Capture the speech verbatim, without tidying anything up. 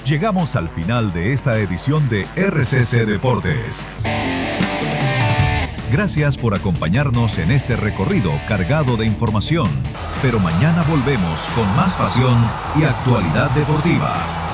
Llegamos al final de esta edición de R C C Deportes. Gracias por acompañarnos en este recorrido cargado de información. Pero mañana volvemos con más pasión y actualidad deportiva.